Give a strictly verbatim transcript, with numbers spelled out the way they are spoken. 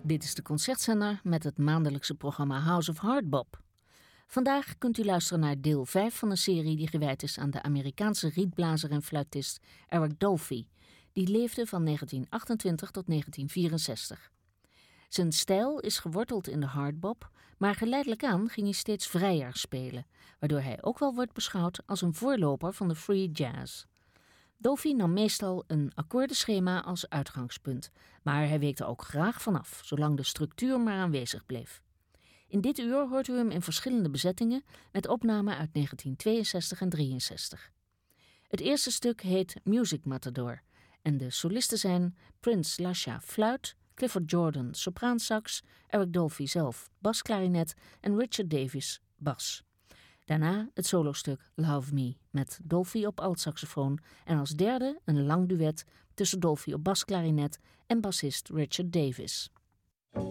Dit is de Concertzender met het maandelijkse programma House of Hardbop. Vandaag kunt u luisteren naar deel vijf van een serie die gewijd is aan de Amerikaanse rietblazer en fluitist Eric Dolphy. Die leefde van negentien achtentwintig tot negentien vierenzestig. Zijn stijl is geworteld in de hardbop, maar geleidelijk aan ging hij steeds vrijer spelen, waardoor hij ook wel wordt beschouwd als een voorloper van de free jazz. Dolphy nam meestal een akkoordenschema als uitgangspunt, maar hij week er ook graag vanaf, zolang de structuur maar aanwezig bleef. In dit uur hoort u hem in verschillende bezettingen met opnamen uit negentien tweeënzestig en drieënzestig. Het eerste stuk heet Music Matador en de solisten zijn Prince Lasha fluit, Clifford Jordan sopraansax, Eric Dolphy zelf basklarinet en Richard Davis bas. Daarna het solostuk Love Me met Dolphy op altsaxofoon en als derde een lang duet tussen Dolphy op basklarinet en bassist Richard Davis.